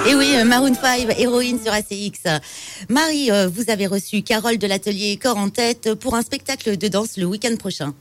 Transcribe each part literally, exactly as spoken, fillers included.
Et oui, Maroon cinq, héroïne sur A C X. Marie, vous avez reçu Carole de l'atelier Corps en tête pour un spectacle de danse le week-end prochain.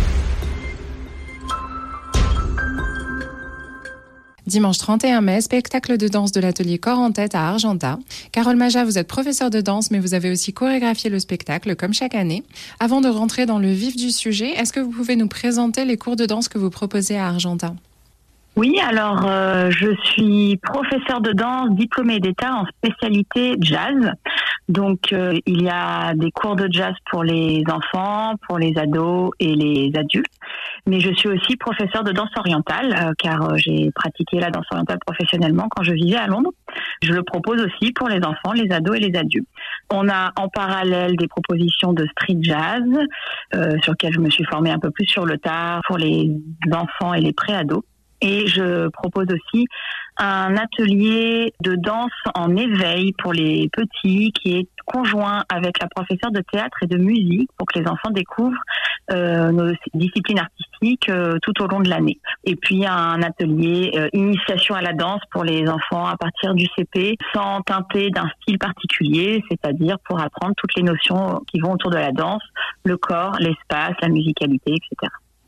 Dimanche trente et un mai, spectacle de danse de l'atelier Corps en tête à Argentat. Carole Maja, vous êtes professeure de danse, mais vous avez aussi chorégraphié le spectacle, comme chaque année. Avant de rentrer dans le vif du sujet, est-ce que vous pouvez nous présenter les cours de danse que vous proposez à Argentat ? Oui, alors euh, je suis professeure de danse diplômée d'État en spécialité jazz. Donc euh, il y a des cours de jazz pour les enfants, pour les ados et les adultes. Mais je suis aussi professeure de danse orientale euh, car euh, j'ai pratiqué la danse orientale professionnellement quand je vivais à Londres. Je le propose aussi pour les enfants, les ados et les adultes. On a en parallèle des propositions de street jazz euh, sur lesquelles je me suis formée un peu plus sur le tard pour les enfants et les pré-ados. Et je propose aussi un atelier de danse en éveil pour les petits qui est conjoint avec la professeure de théâtre et de musique pour que les enfants découvrent euh, nos disciplines artistiques euh, tout au long de l'année. Et puis un atelier euh, initiation à la danse pour les enfants à partir du C P sans teinter d'un style particulier, c'est-à-dire pour apprendre toutes les notions qui vont autour de la danse, le corps, l'espace, la musicalité, et cetera.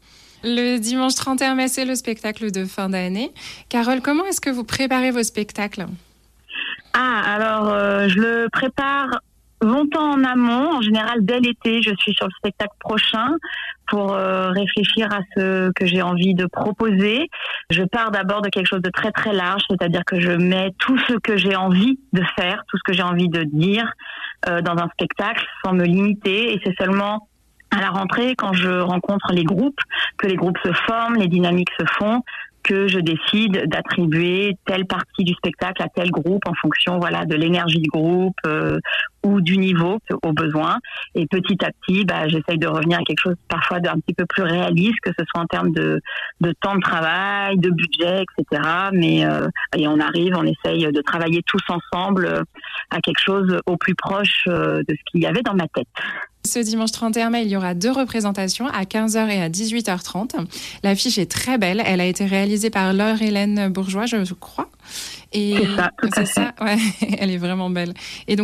Le dimanche trente et un mai, c'est le spectacle de fin d'année. Carole, comment est-ce que vous préparez vos spectacles ? Ah, alors euh, je le prépare longtemps en amont. En général, dès l'été, je suis sur le spectacle prochain pour euh, réfléchir à ce que j'ai envie de proposer. Je pars d'abord de quelque chose de très très large, c'est-à-dire que je mets tout ce que j'ai envie de faire, tout ce que j'ai envie de dire euh, dans un spectacle sans me limiter. Et c'est seulement à la rentrée, quand je rencontre les groupes, que les groupes se forment, les dynamiques se font, que je décide d'attribuer telle partie du spectacle à tel groupe en fonction, voilà, de l'énergie du groupe euh, ou du niveau au besoin. Et petit à petit, bah, j'essaye de revenir à quelque chose parfois d'un petit peu plus réaliste, que ce soit en termes de, de temps de travail, de budget, et cetera. Mais euh, et on arrive, on essaye de travailler tous ensemble euh, à quelque chose au plus proche euh, de ce qu'il y avait dans ma tête. Ce dimanche trente et un mai, il y aura deux représentations à quinze heures et à dix-huit heures trente. L'affiche est très belle. Elle a été réalisée par Laure-Hélène Bourgeois, je crois. Et c'est ça, tout à c'est fait. ça, ouais, elle est vraiment belle. Et donc,